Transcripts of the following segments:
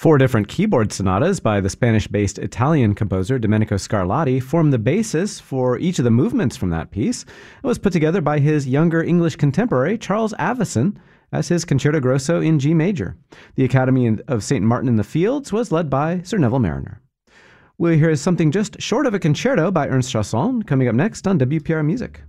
Four different keyboard sonatas by the Spanish-based Italian composer Domenico Scarlatti form the basis for each of the movements from that piece. It was put together by his younger English contemporary, Charles Avison, as his Concerto Grosso in G major. The Academy of St. Martin in the Fields was led by Sir Neville Marriner. We'll hear something just short of a concerto by Ernst Chausson coming up next on WPR Music.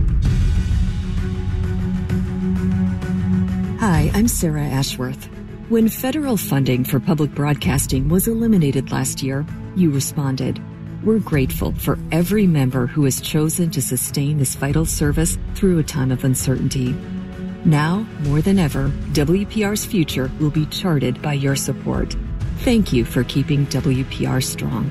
Hi, I'm Sarah Ashworth. When federal funding for public broadcasting was eliminated last year, you responded. We're grateful for every member who has chosen to sustain this vital service through a time of uncertainty. Now, more than ever, WPR's future will be charted by your support. Thank you for keeping WPR strong.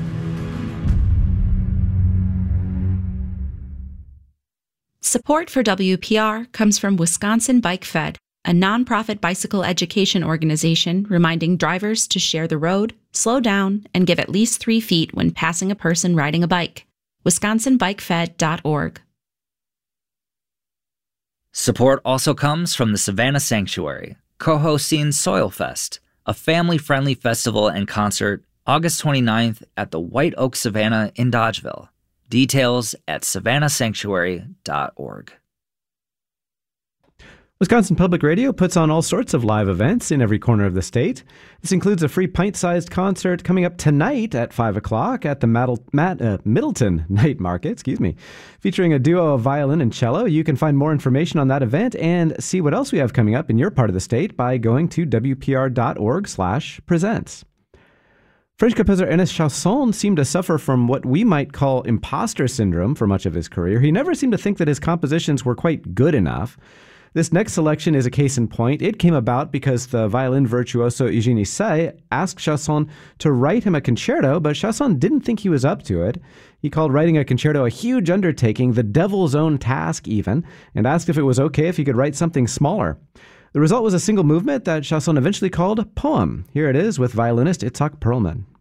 Support for WPR comes from Wisconsin Bike Fed, a nonprofit bicycle education organization reminding drivers to share the road, slow down, and give at least 3 feet when passing a person riding a bike. WisconsinBikeFed.org. Support also comes from the Savannah Sanctuary, co-hosting Soilfest, a family-friendly festival and concert August 29th at the White Oak Savannah in Dodgeville. Details at savannahsanctuary.org. Wisconsin Public Radio puts on all sorts of live events in every corner of the state. This includes a free pint-sized concert coming up tonight at 5 o'clock at the Middleton Night Market, featuring a duo of violin and cello. You can find more information on that event and see what else we have coming up in your part of the state by going to wpr.org/presents. French composer Ernest Chausson seemed to suffer from what we might call imposter syndrome for much of his career. He never seemed to think that his compositions were quite good enough. This next selection is a case in point. It came about because the violin virtuoso Eugénie Sey asked Chausson to write him a concerto, but Chausson didn't think he was up to it. He called writing a concerto a huge undertaking, the devil's own task even, and asked if it was okay if he could write something smaller. The result was a single movement that Chausson eventually called Poem. Here it is with violinist Itzhak Perlman.